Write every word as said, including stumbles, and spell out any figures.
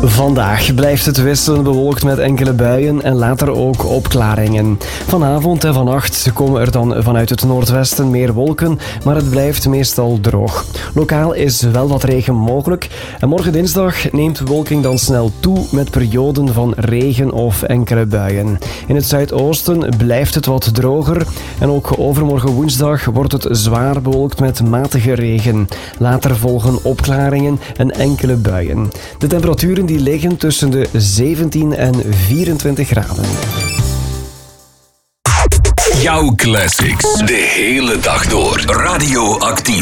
Vandaag blijft het wisselend bewolkt met enkele buien en later ook opklaringen. Vanavond en vannacht komen er dan vanuit het noordwesten meer wolken, maar het blijft meestal droog. Lokaal is wel wat regen mogelijk en morgen dinsdag neemt de bewolking dan snel toe met perioden van regen of enkele buien. In het zuidoosten blijft het wat droger en ook overmorgen woensdag wordt het zwaar bewolkt met matige regen. Later volgen opklaringen en enkele buien. De temperaturen die liggen tussen de zeventien en vierentwintig graden. Jouw classics. De hele dag door. Radioactief.